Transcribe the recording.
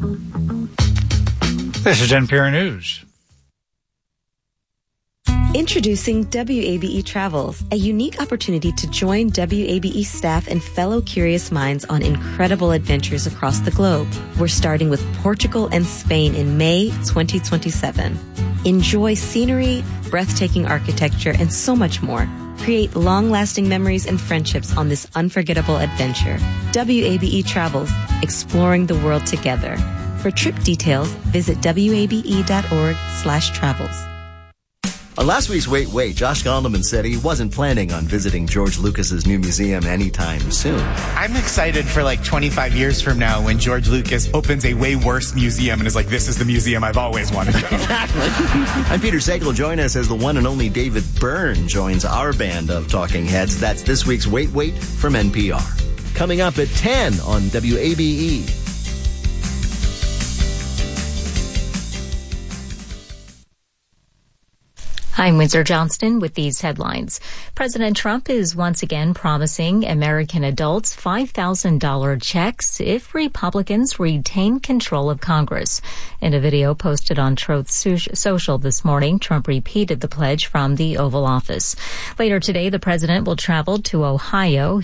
This is NPR News. Introducing WABE Travels, a unique opportunity to join WABE staff and fellow curious minds on incredible adventures across the globe. We're starting with Portugal and Spain in May 2027. Enjoy scenery, breathtaking architecture, and so much more. Create long-lasting memories and friendships on this unforgettable adventure. WABE Travels, exploring the world together. For trip details, visit wabe.org/travels. On last week's Wait, Josh Gondelman said he wasn't planning on visiting George Lucas's new museum anytime soon. I'm excited for like 25 years from now when George Lucas opens a way worse museum and is like, this is the museum I've always wanted to go. Exactly. I'm Peter Sagal. Join us as the one and only David Byrne joins our band of talking heads. That's this week's Wait from NPR. Coming up at 10 on WABE. I'm Windsor Johnston with these headlines. President Trump is once again promising American adults $5,000 checks if Republicans retain control of Congress. In a video posted on Truth Social this morning, Trump repeated the pledge from the Oval Office. Later today, the president will travel to Ohio.